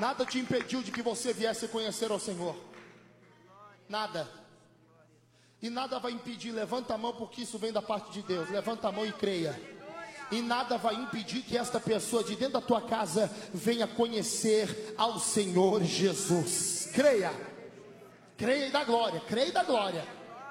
Nada te impediu de que você viesse conhecer ao Senhor. Nada. E nada vai impedir. Levanta a mão, porque isso vem da parte de Deus. Levanta a mão e creia. E nada vai impedir que esta pessoa de dentro da tua casa venha conhecer ao Senhor Jesus. Creia. Creia e dá glória. Creia e dá glória.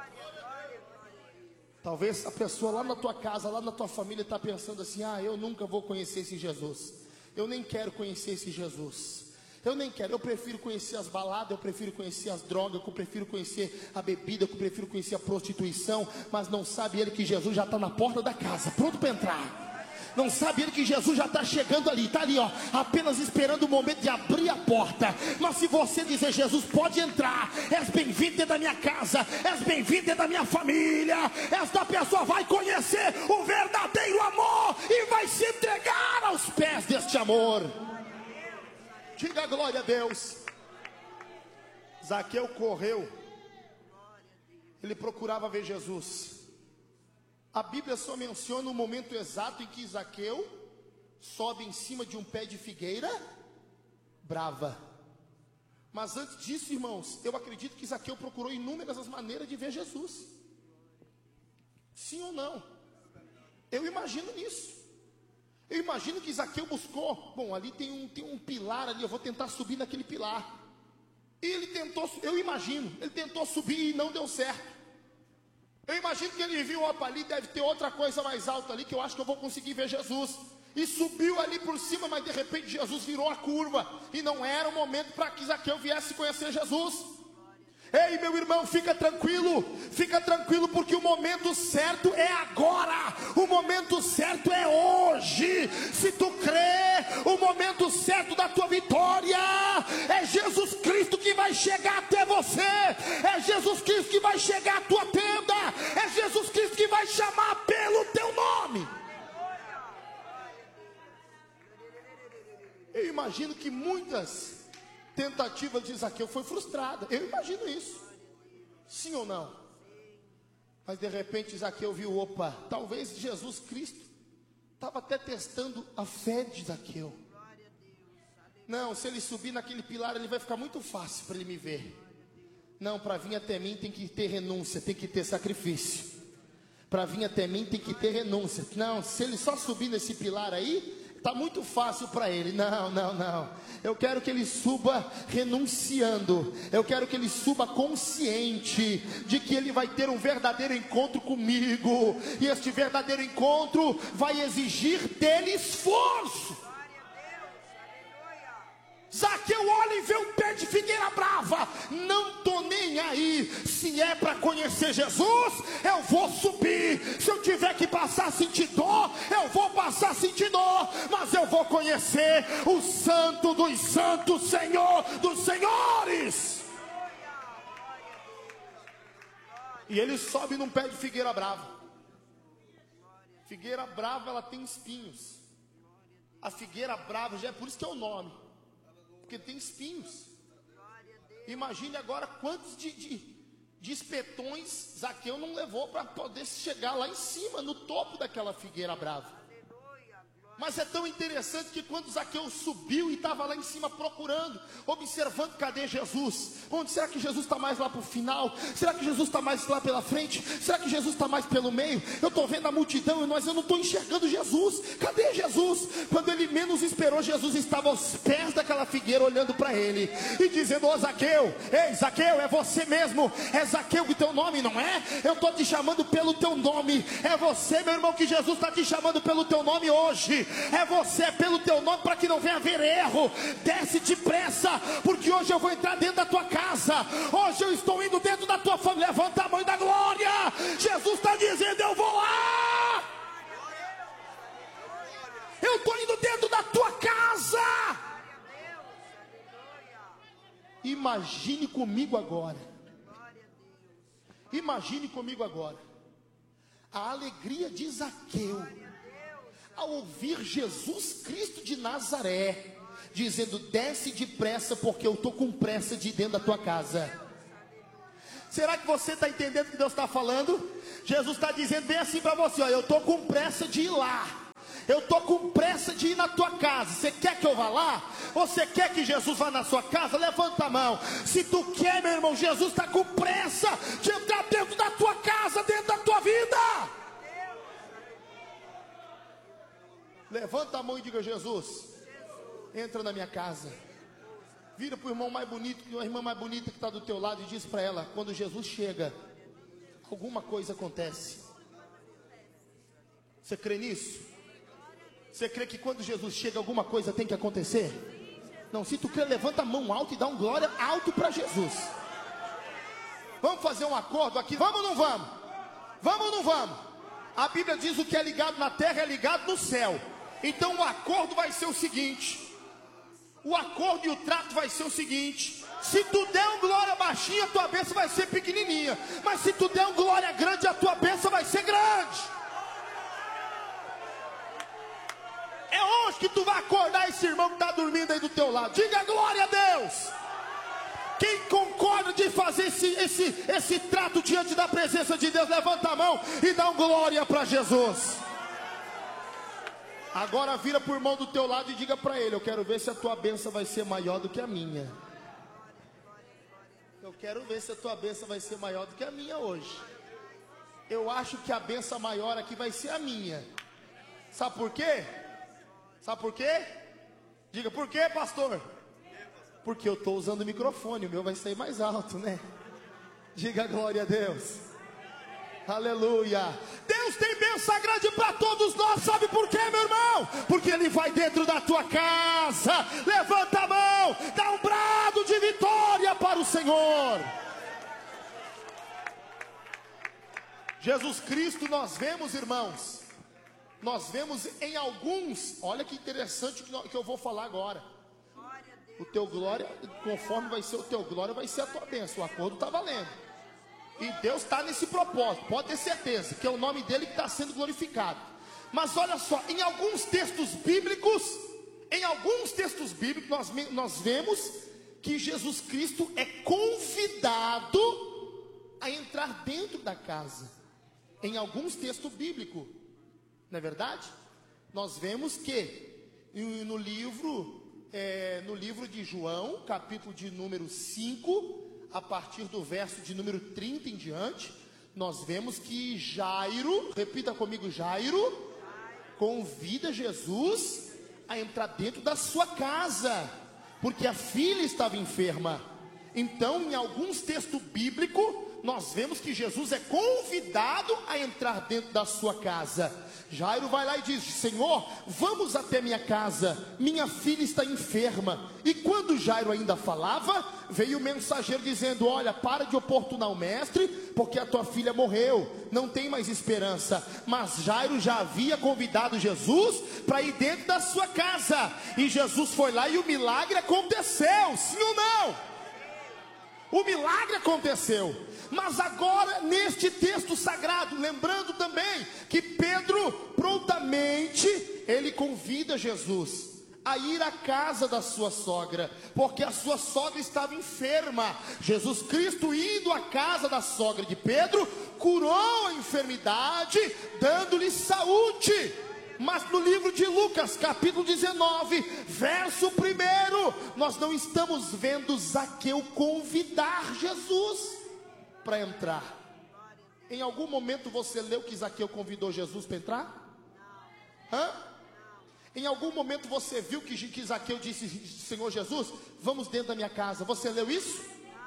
Talvez a pessoa lá na tua casa, lá na tua família está pensando assim: ah, eu nunca vou conhecer esse Jesus. Eu nem quero conhecer esse Jesus. Eu nem quero, eu prefiro conhecer as baladas, eu prefiro conhecer as drogas, eu prefiro conhecer a bebida, eu prefiro conhecer a prostituição. Mas não sabe ele que Jesus já está na porta da casa, pronto para entrar. Não sabe ele que Jesus já está chegando ali, está ali, ó, apenas esperando o momento de abrir a porta. Mas se você dizer: Jesus, pode entrar, és bem-vindo dentro da minha casa, és bem-vindo dentro da minha família, esta pessoa vai conhecer o verdadeiro amor e vai se entregar aos pés deste amor. Diga glória a Deus. Zaqueu correu, ele procurava ver Jesus. A Bíblia só menciona o momento exato em que Zaqueu sobe em cima de um pé de figueira brava. Mas antes disso, irmãos, eu acredito que Zaqueu procurou inúmeras as maneiras de ver Jesus. Sim ou não? Eu imagino nisso. Eu imagino que Zaqueu buscou, bom, ali tem um pilar ali, eu vou tentar subir naquele pilar. E ele tentou, eu imagino, ele tentou subir e não deu certo. Eu imagino que ele viu, opa, ali deve ter outra coisa mais alta ali, que eu acho que eu vou conseguir ver Jesus. E subiu ali por cima, mas de repente Jesus virou a curva. E não era o momento para que Zaqueu viesse conhecer Jesus. Ei, meu irmão, fica tranquilo, porque o momento certo é agora, o momento certo é hoje. Se tu crê, o momento certo da tua vitória é Jesus Cristo que vai chegar até você, é Jesus Cristo que vai chegar à tua tenda, é Jesus Cristo que vai chamar pelo teu nome. Eu imagino que muitas tentativa de Zaqueu foi frustrada. Eu imagino isso. Sim ou não? Mas de repente Zaqueu viu, opa, talvez Jesus Cristo estava até testando a fé de Zaqueu. Não, se ele subir naquele pilar, ele vai ficar muito fácil para ele me ver. Não, para vir até mim tem que ter renúncia, tem que ter sacrifício. Para vir até mim tem que ter renúncia. Não, se ele só subir nesse pilar aí, está muito fácil para ele. Não. Eu quero que ele suba renunciando. Eu quero que ele suba consciente de que ele vai ter um verdadeiro encontro comigo. E este verdadeiro encontro vai exigir dele esforço. Zaqueu olha e vê um pé de figueira brava. Não estou nem aí. Se é para conhecer Jesus, eu vou subir. Se eu tiver que passar sentir dor, eu vou passar sentir dor. Mas eu vou conhecer o Santo dos Santos, Senhor dos Senhores. E ele sobe num pé de figueira brava. Figueira brava, ela tem espinhos. A figueira brava, já é por isso que é o nome, porque tem espinhos. Imagine agora quantos de espetões Zaqueu não levou para poder chegar lá em cima, no topo daquela figueira brava. Mas é tão interessante que quando Zaqueu subiu e estava lá em cima procurando, observando, cadê Jesus? Onde será que Jesus está mais lá para o final? Será que Jesus está mais lá pela frente? Será que Jesus está mais pelo meio? Eu estou vendo a multidão, mas eu não estou enxergando Jesus. Cadê Jesus? Quando ele menos esperou, Jesus estava aos pés daquela figueira olhando para ele e dizendo: ô Zaqueu, ei Zaqueu, é você mesmo? É Zaqueu o teu nome, não é? Eu estou te chamando pelo teu nome. É você, meu irmão, que Jesus está te chamando pelo teu nome hoje. É você, pelo teu nome, para que não venha haver erro. Desce depressa, porque hoje eu vou entrar dentro da tua casa. Hoje eu estou indo dentro da tua família. Levanta a mão e dá glória. Jesus está dizendo: eu vou lá. Eu estou indo dentro da tua casa. Imagine comigo agora. Imagine comigo agora a alegria de Zaqueu ao ouvir Jesus Cristo de Nazaré dizendo: desce depressa, porque eu estou com pressa de ir dentro da tua casa. Será que você está entendendo o que Deus está falando? Jesus está dizendo bem assim para você: ó, eu estou com pressa de ir lá. Eu estou com pressa de ir na tua casa. Você quer que eu vá lá? Você quer que Jesus vá na sua casa? Levanta a mão. Se tu quer, meu irmão, Jesus está com pressa de entrar dentro da tua casa, dentro da tua vida. Levanta a mão e diga: Jesus, entra na minha casa. Vira para o irmão mais bonito, a irmã mais bonita que está do teu lado, e diz para ela: quando Jesus chega, alguma coisa acontece. Você crê nisso? Você crê que quando Jesus chega, alguma coisa tem que acontecer? Não, se tu crê, levanta a mão alto e dá um glória alto para Jesus. Vamos fazer um acordo aqui? Vamos ou não vamos? Vamos ou não vamos? A Bíblia diz: o que é ligado na terra é ligado no céu. Então o acordo vai ser o seguinte: o acordo e o trato vai ser o seguinte: se tu der um glória baixinha, a tua bênção vai ser pequenininha. Mas se tu der um glória grande, a tua bênção vai ser grande. É hoje que tu vai acordar esse irmão que está dormindo aí do teu lado. Diga glória a Deus. Quem concorda de fazer esse trato diante da presença de Deus, levanta a mão e dá um glória para Jesus. Agora vira para o irmão do teu lado e diga para ele: eu quero ver se a tua bênção vai ser maior do que a minha. Eu quero ver se a tua bênção vai ser maior do que a minha hoje. Eu acho que a bênção maior aqui vai ser a minha. Sabe por quê? Sabe por quê? Diga: por quê, pastor? Porque eu estou usando o microfone, o meu vai sair mais alto, né? Diga glória a Deus. Aleluia. Deus tem bênção grande para todos nós. Sabe por quê, meu irmão? Porque Ele vai dentro da tua casa. Levanta a mão, dá um brado de vitória para o Senhor. Jesus Cristo, nós vemos, irmãos, nós vemos em alguns. Olha que interessante que eu vou falar agora. O teu glória, conforme vai ser o teu glória, vai ser a tua bênção. O acordo está valendo. E Deus está nesse propósito, pode ter certeza, que é o nome dele que está sendo glorificado. Mas olha só, em alguns textos bíblicos, nós vemos que Jesus Cristo é convidado a entrar dentro da casa. Em alguns textos bíblicos, não é verdade? Nós vemos que no livro de João, capítulo de número 5, a partir do verso de número 30 em diante, nós vemos que Jairo, repita comigo, Jairo convida Jesus a entrar dentro da sua casa, porque a filha estava enferma. Então, em alguns textos bíblicos, nós vemos que Jesus é convidado a entrar dentro da sua casa. Jairo vai lá e diz: Senhor, vamos até minha casa, minha filha está enferma. E quando Jairo ainda falava, veio o mensageiro dizendo: olha, para de oportunar o mestre, porque a tua filha morreu, não tem mais esperança. Mas Jairo já havia convidado Jesus para ir dentro da sua casa, e Jesus foi lá e o milagre aconteceu, sim ou não? O milagre aconteceu. Mas agora, neste texto sagrado, lembrando também que Pedro prontamente ele convida Jesus a ir à casa da sua sogra, porque a sua sogra estava enferma. Jesus Cristo, indo à casa da sogra de Pedro, curou a enfermidade, dando-lhe saúde. Mas no livro de Lucas, capítulo 19, verso 1, nós não estamos vendo Zaqueu convidar Jesus para entrar. Em algum momento você leu que Zaqueu convidou Jesus para entrar? Hã? Em algum momento você viu que Zaqueu disse: Senhor Jesus, vamos dentro da minha casa? Você leu isso?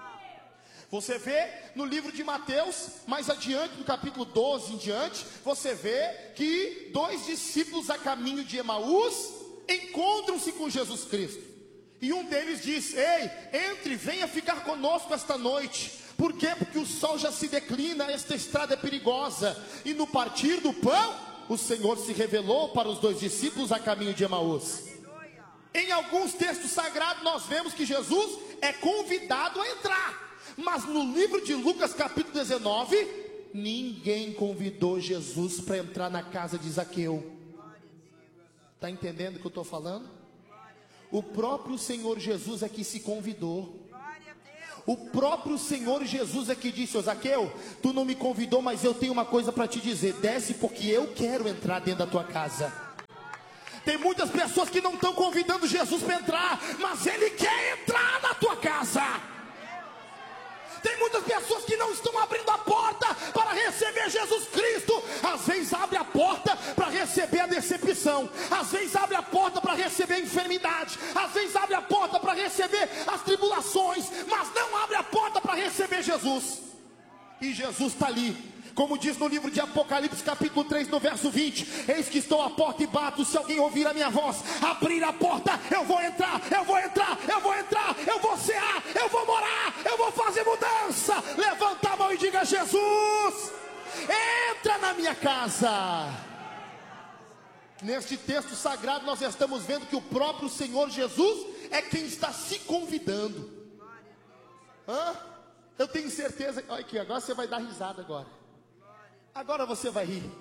Você vê no livro de Mateus, mais adiante, no capítulo 12 em diante, você vê que 2 discípulos a caminho de Emaús encontram-se com Jesus Cristo. E um deles diz: ei, entre, venha ficar conosco esta noite. Por quê? Porque o sol já se declina, esta estrada é perigosa. E no partir do pão, o Senhor se revelou para os 2 discípulos a caminho de Emaús. Em alguns textos sagrados nós vemos que Jesus é convidado a entrar. Mas no livro de Lucas capítulo 19, ninguém convidou Jesus para entrar na casa de Zaqueu. Está entendendo o que eu estou falando? O próprio Senhor Jesus é que se convidou. O próprio Senhor Jesus é que disse: ô Zaqueu, tu não me convidou, mas eu tenho uma coisa para te dizer. Desce, porque eu quero entrar dentro da tua casa. Tem muitas pessoas que não estão convidando Jesus para entrar, mas Ele quer entrar na tua casa. Tem muitas pessoas que não estão abrindo a porta para receber Jesus Cristo. Às vezes abre a porta para receber a decepção, às vezes abre a porta para receber a enfermidade, às vezes abre a porta para receber as tribulações, mas não abre a porta para receber Jesus. E Jesus está ali. Como diz no livro de Apocalipse, capítulo 3, no verso 20: eis que estou à porta e bato, se alguém ouvir a minha voz, abrir a porta, eu vou entrar, eu vou entrar, eu vou entrar, eu vou cear, eu vou morar, eu vou fazer mudança. Levanta a mão e diga: Jesus, entra na minha casa. Neste texto sagrado nós estamos vendo que o próprio Senhor Jesus é quem está se convidando. Eu tenho certeza, olha aqui, agora você vai dar risada agora. Agora você vai rir.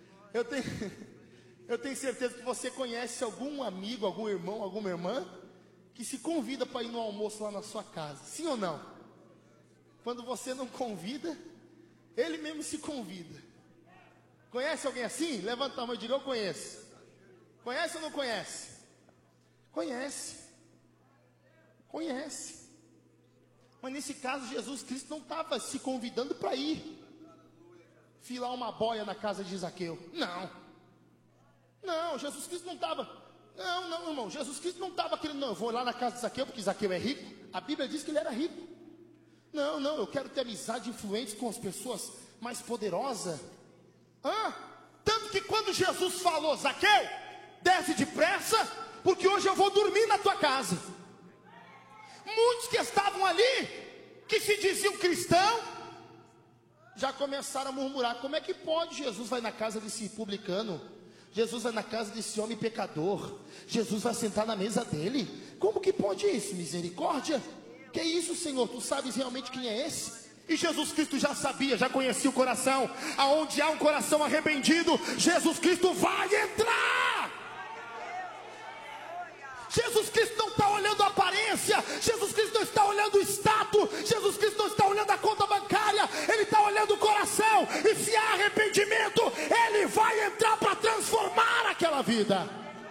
Eu tenho certeza que você conhece algum amigo, algum irmão, alguma irmã que se convida para ir no almoço lá na sua casa. Sim ou não? Quando você não convida, ele mesmo se convida. Conhece alguém assim? Levanta a mão e diga: eu conheço. Conhece ou não conhece? Conhece. Conhece. Mas nesse caso Jesus Cristo não estava se convidando para ir filar uma boia na casa de Zaqueu. Não, Jesus Cristo não estava. Não, irmão, Jesus Cristo não estava querendo: não, eu vou lá na casa de Zaqueu porque Zaqueu é rico. A Bíblia diz que ele era rico. Não, eu quero ter amizade e influência com as pessoas mais poderosas. Tanto que quando Jesus falou: Zaqueu, desce depressa, porque hoje eu vou dormir na tua casa. Muitos que estavam ali, que se diziam cristão, já começaram a murmurar: como é que pode? Jesus vai na casa desse publicano, Jesus vai na casa desse homem pecador, Jesus vai sentar na mesa dele. Como que pode isso? Misericórdia. Que isso, Senhor? Tu sabes realmente quem é esse? E Jesus Cristo já sabia, já conhecia o coração. Aonde há um coração arrependido, Jesus Cristo vai entrar. Jesus Cristo não está olhando a aparência, Jesus Cristo não está olhando o status, Jesus Cristo não está olhando a conta bancária, Ele está olhando o coração. E se há arrependimento, Ele vai entrar para transformar aquela vida.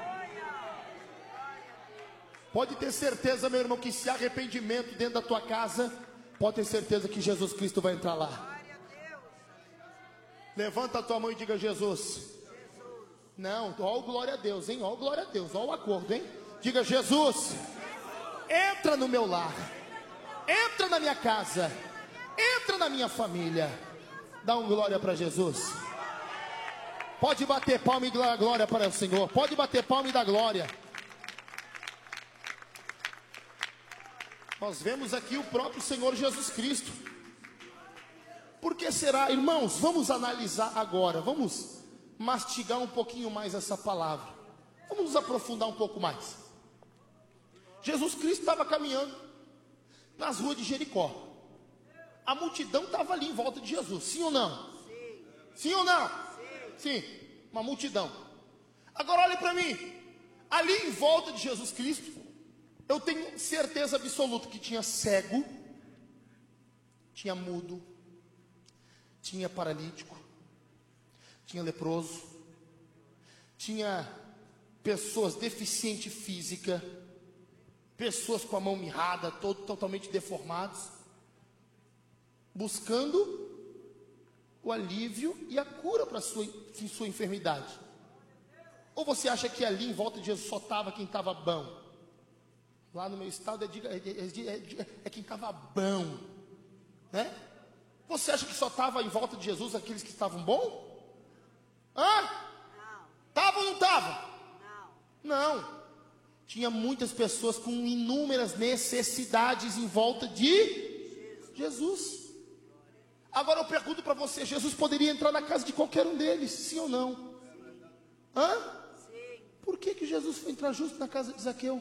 Pode ter certeza, meu irmão, que se há arrependimento dentro da tua casa, pode ter certeza que Jesus Cristo vai entrar lá. Levanta a tua mão e diga: Jesus. Não, ó, glória a Deus, hein? Ó, glória a Deus, ó, o acordo, hein? Diga: Jesus, entra no meu lar, entra na minha casa, entra na minha família. Dá um glória para Jesus. Pode bater palma e dar glória para o Senhor. Pode bater palma e dar glória. Nós vemos aqui o próprio Senhor Jesus Cristo. Por que será, irmãos? Vamos analisar agora, vamos mastigar um pouquinho mais essa palavra. Vamos nos aprofundar um pouco mais. Jesus Cristo estava caminhando nas ruas de Jericó. A multidão estava ali em volta de Jesus. Sim ou não? Sim ou não? Sim, uma multidão. Agora olhe para mim. Ali em volta de Jesus Cristo, eu tenho certeza absoluta que tinha cego, tinha mudo, tinha paralítico, tinha leproso, tinha pessoas deficientes física, pessoas com a mão mirrada, totalmente deformados, buscando o alívio e a cura para sua enfermidade. Ou você acha que ali em volta de Jesus só estava quem estava bom? Lá no meu estado é quem estava bom, né? Você acha que só estava em volta de Jesus aqueles que estavam bom? Estava ou não estava? Não. Tinha muitas pessoas com inúmeras necessidades em volta de Jesus. Agora eu pergunto para você: Jesus poderia entrar na casa de qualquer um deles, sim ou não? Por que Jesus foi entrar justo na casa de Zaqueu?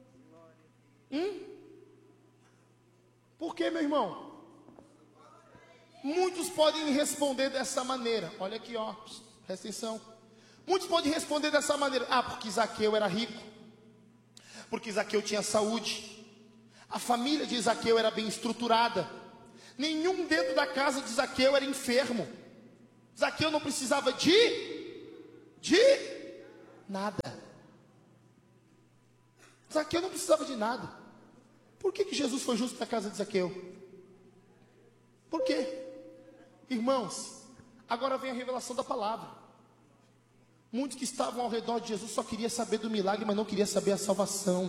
Por que, meu irmão? Muitos podem responder dessa maneira. Olha aqui, ó, presta atenção. Muitos podem responder dessa maneira: porque Zaqueu era rico, porque Zaqueu tinha saúde, a família de Zaqueu era bem estruturada, nenhum dentro da casa de Zaqueu era enfermo, Zaqueu não precisava de nada. Zaqueu não precisava de nada. Por que Jesus foi justo na casa de Zaqueu? Por quê? Irmãos, agora vem a revelação da palavra. Muitos que estavam ao redor de Jesus só queriam saber do milagre, mas não queriam saber a salvação.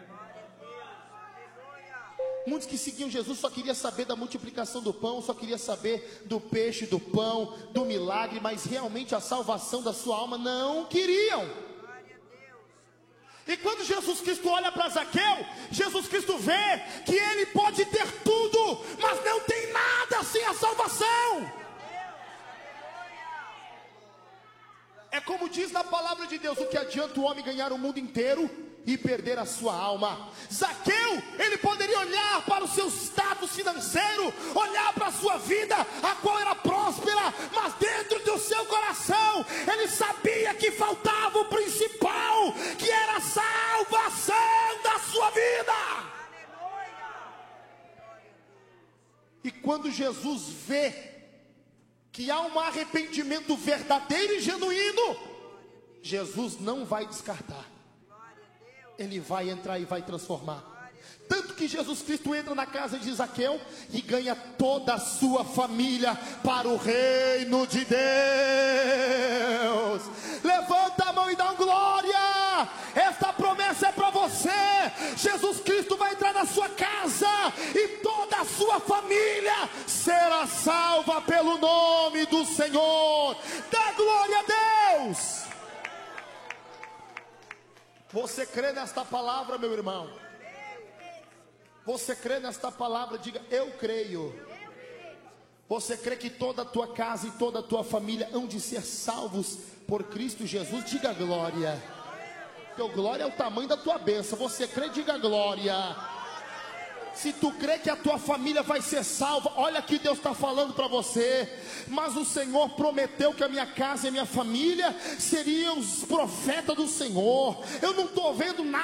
Muitos que seguiam Jesus só queriam saber da multiplicação do pão, só queriam saber do peixe, do pão, do milagre, mas realmente a salvação da sua alma não queriam. E quando Jesus Cristo olha para Zaqueu, Jesus Cristo vê que ele pode ter tudo, mas não tem nada sem a salvação. É como diz na palavra de Deus: o que adianta o homem ganhar o mundo inteiro e perder a sua alma? Zaqueu, ele poderia olhar para o seu status financeiro, olhar para a sua vida, a qual era próspera, mas dentro do seu coração, ele sabia que faltava o principal, que era a salvação da sua vida. E quando Jesus vê que há um arrependimento verdadeiro e genuíno, Jesus não vai descartar. Ele vai entrar e vai transformar. Tanto que Jesus Cristo entra na casa de Zaqueu e ganha toda a sua família para o reino de Deus. Levanta a mão e dá um glória. Esta promessa é para você. Jesus Cristo vai entrar na sua casa e toda a sua família será salva pelo nome do Senhor. Dá glória a Deus. Você crê nesta palavra, meu irmão? Você crê nesta palavra? Diga: eu creio. Você crê que toda a tua casa e toda a tua família hão de ser salvos por Cristo Jesus? Diga glória. Teu glória é o tamanho da tua bênção. Você crê? Diga glória. Se tu crê que a tua família vai ser salva, olha que Deus está falando para você. Mas o Senhor prometeu que a minha casa e a minha família seriam os profetas do Senhor. Eu não estou vendo nada